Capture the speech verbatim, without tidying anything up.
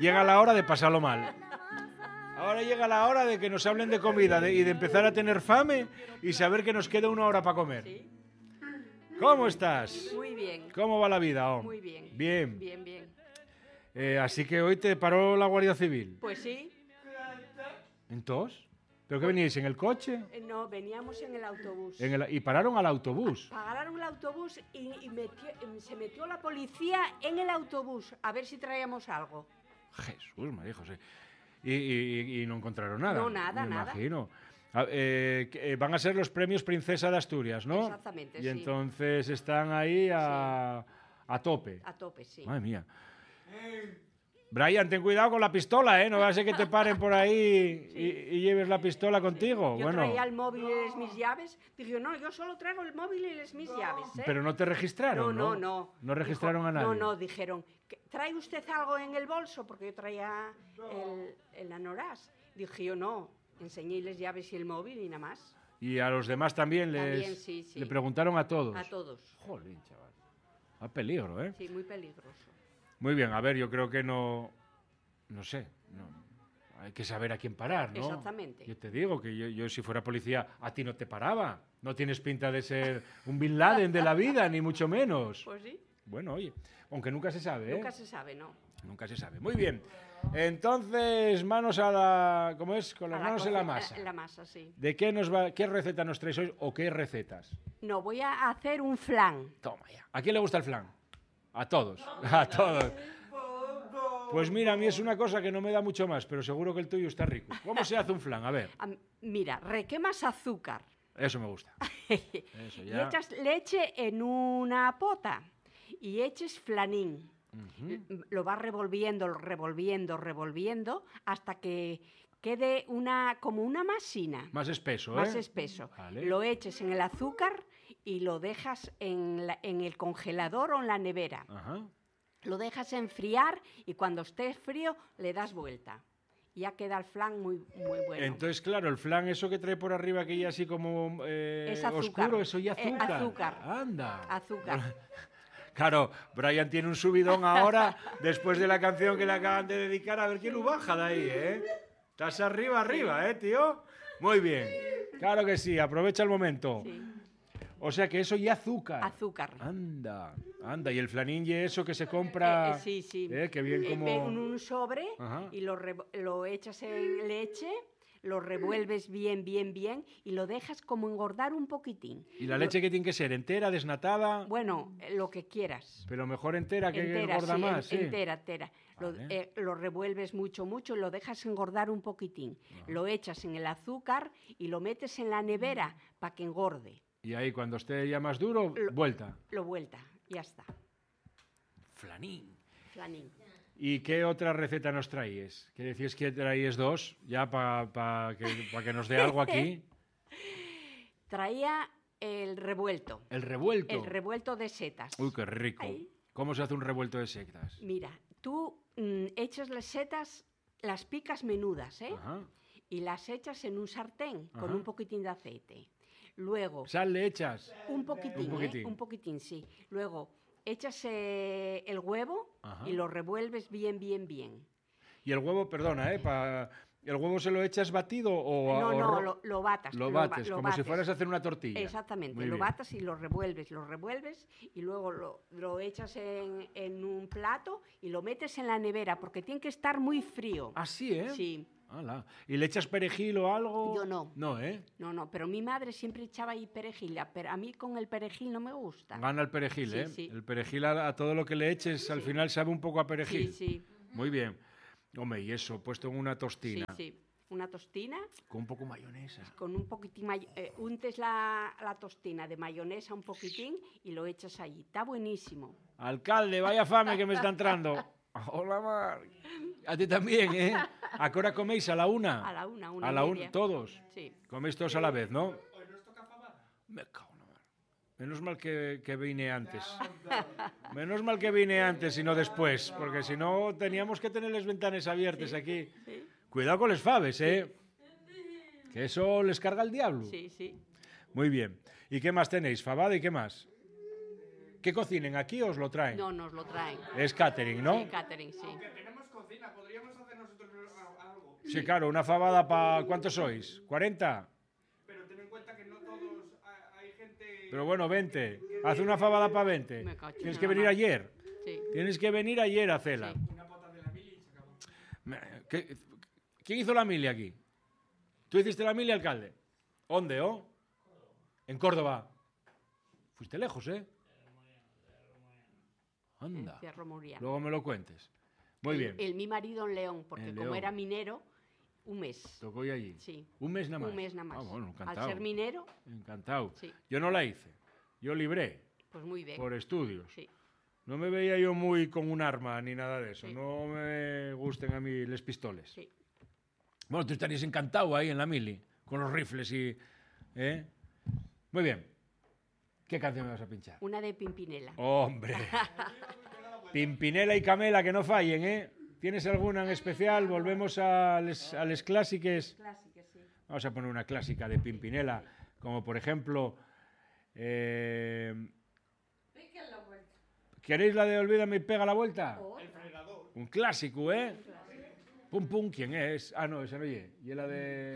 llega la hora de pasarlo mal. Ahora llega la hora de que nos hablen de comida de, y de empezar a tener fame y saber que nos queda una hora para comer. Sí. ¿Cómo estás? Muy bien. ¿Cómo va la vida, oh? Muy bien. Bien. Bien, bien. Eh, así que hoy te paró la Guardia Civil. Pues sí. ¿Entonces? ¿Pero qué veníais, en el coche? Eh, No, veníamos en el autobús. En el- y pararon al autobús. Pagaron el autobús y, y metió- se metió la policía en el autobús a ver si traíamos algo. Jesús, María José. Y, y- y no encontraron nada. No, nada, me nada. imagino. A- eh, que, eh, van a ser los premios Princesa de Asturias, ¿no? Exactamente, y sí. entonces están ahí a, a tope. A tope, sí. Madre mía. Brian, ten cuidado con la pistola, ¿eh? No va a ser que te paren por ahí y, y lleves la pistola contigo. Yo bueno, traía el móvil y les mis llaves. Dije, no, yo solo traigo el móvil y les mis llaves, ¿eh? pero no te registraron, no, ¿no? no, no. No registraron Dijo- a nadie. No, no, dijeron, "¿Que- ¿trae usted algo en el bolso? Porque yo traía el, el anoraz. Dije yo, no, enseñé las llaves y el móvil y nada más. Y a los demás también les También, sí, sí. le preguntaron a todos. A todos. Jolín, chaval. A peligro, ¿eh? Sí, muy peligroso. Muy bien, a ver, yo creo que no... No sé, no, hay que saber a quién parar, ¿no? Exactamente. Yo te digo que yo, yo si fuera policía a ti no te paraba. No tienes pinta de ser un Bin Laden de la vida, ni mucho menos. Pues sí, Bueno, oye, aunque nunca se sabe, ¿eh? nunca se sabe, ¿no? Nunca se sabe. Muy bien. Entonces, manos a la... ¿Cómo es? Con las A la manos en la coce- masa. En la masa, sí. ¿De qué nos va, qué receta nos traéis hoy o qué recetas? No, voy a hacer un flan. Toma ya. ¿A quién le gusta el flan? A todos. A todos. Pues mira, a mí es una cosa que no me da mucho más, pero seguro que el tuyo está rico. ¿Cómo se hace un flan? A ver, Am- Mira, requemas azúcar eso me gusta. Eso y ya. echas leche en una pota y eches flanín. Ujú. Lo vas revolviendo, revolviendo, revolviendo hasta que quede una como una masina. Más espeso, ¿eh? Más espeso. Vale. Lo eches en el azúcar y lo dejas en, la- en el congelador o en la nevera. Ajá. Lo dejas enfriar y cuando esté frío le das vuelta. Ya queda el flan muy, muy bueno. Entonces, claro, el flan, eso que trae por arriba, que ya así como eh, Es azúcar. oscuro, eso ya Eh, azúcar. azúcar. Anda. Azúcar. Claro, Brian tiene un subidón ahora, después de la canción que le acaban de dedicar, a ver quién lo baja de ahí, ¿eh? Estás arriba, arriba, ¿eh, tío? Muy bien. Claro que sí, aprovecha el momento. Sí. O sea que eso y azúcar. Azúcar. Anda, anda. Y el flanín y eso que se compra. Eh, eh, sí, sí. Eh, que bien Eh, como. ven en un sobre Ajá. y lo, revo- lo echas en leche, lo revuelves bien, bien, bien y lo dejas como engordar un poquitín. Y la Lo- leche que tiene que ser entera, desnatada. Bueno, eh, lo que quieras. Pero mejor entera que Entera, engorda sí, más, en- sí. entera, entera. Lo, Vale. eh, lo revuelves mucho, mucho y lo dejas engordar un poquitín. Lo echas en el azúcar y lo metes en la nevera para que engorde. Y ahí cuando esté ya más duro, Lo- vuelta. Lo vuelta, ya está. Flanín. Flanín. ¿Y qué otra receta nos traíes? ¿Qué decís que traíes dos? Ya para pa que, pa que nos dé algo aquí. Traía el revuelto. El revuelto. El revuelto de setas. Uy, qué rico. Ahí. ¿Cómo se hace un revuelto de sectas? Mira, tú mm, echas las setas, las picas menudas, ¿eh? Ajá. Y las echas en un sartén con Ajá. un poquitín de aceite. Luego, Sal le echas. un poquitín, Un poquitín. ¿eh? Un poquitín, sí. Luego, echas eh, el huevo Ajá. y lo revuelves bien, bien, bien. Y el huevo, perdona, ¿eh? Pa- ¿El huevo se lo echas batido o...? no, o no, ro- lo, lo batas. Lo ba- bates, lo como si bates. fueras a hacer una tortilla. Exactamente, Muy lo bien. batas y lo revuelves, lo revuelves y luego lo, lo echas en, en un plato y lo metes en la nevera porque tiene que estar muy frío. Ah, sí, ¿eh? Sí, Ala. ¿Y le echas perejil o algo? Yo no. No, ¿eh? no, no, pero mi madre siempre echaba ahí perejil, pero a mí con el perejil no me gusta. Gana el perejil, Sí, ¿eh? sí. El perejil a, a todo lo que le eches al final sabe un poco a perejil. Sí, sí, Muy bien. Hombre, y eso, puesto en una sí, tostina. sí. Una tostina Con un poco mayonesa. con un poquitín, may- eh, untes la, la tostina de mayonesa un poquitín y lo echas allí. Está buenísimo. Alcalde, vaya fame que me está entrando. Hola, Mar. A ti también, ¿eh? ¿A qué hora coméis? ¿A la una? A la una, una A la y una, media. todos. Sí. Coméis todos a la vez, ¿no? Hoy nos toca fabada. Me cago en la mar. Menos mal que, que vine antes. Menos mal que vine antes y no después, porque si no teníamos que tener las ventanas abiertas aquí. Sí, Cuidado con los faves, ¿eh? Que eso les carga el diablo. sí, sí. Muy bien. ¿Y qué más tenéis? ¿Fabada y qué más? ¿Qué cocinen aquí o os lo traen? No nos lo traen. Es catering, ¿no? Sí, catering, sí. cocina, podríamos hacer nosotros algo. Sí, claro, una fabada para... ¿Cuántos sois? ¿cuarenta? Pero ten en cuenta que no todos... Hay gente... Pero bueno, veinte. Haz una fabada para veinte. Me cacho Tienes en que la venir mar. ayer. Sí. Tienes que venir ayer a hacerla. Sí. Una pata de la mili y se acabó. Me- ¿Qué- ¿Quién hizo la mili aquí? ¿Tú hiciste la mili, alcalde? ¿Dónde, oh? En Córdoba. Fuiste lejos, ¿eh? Anda. Cierro Muriano. Luego me lo cuentes. Muy bien. El, mi marido en León, porque En como León. era minero, un mes. Tocó ya allí. Sí. Un mes nada más. Un mes nada más. Ah, bueno, Al encantado. ser minero, Encantado. sí. Yo no la hice. Yo libré Pues muy bien. por estudios. Sí. No me veía yo muy con un arma ni nada de eso. Sí. No me gusten a mí les pistoles. Sí. Bueno, tú estarías encantado ahí en la mili, con los rifles y... ¿eh? Muy bien. ¿Qué canción me vas a pinchar? Una de Pimpinela. ¡Hombre! Pimpinela y Camela, que no fallen, ¿eh? ¿Tienes alguna en especial? Volvemos a les, a les clásicas. Clásica, sí. Vamos a poner una clásica de Pimpinela, como por ejemplo... eh, ¿Queréis la de Olvídame y pega la vuelta? El fregador. Un clásico, ¿eh? Pum, pum, ¿quién es? Ah, no, esa no oye. Y la de...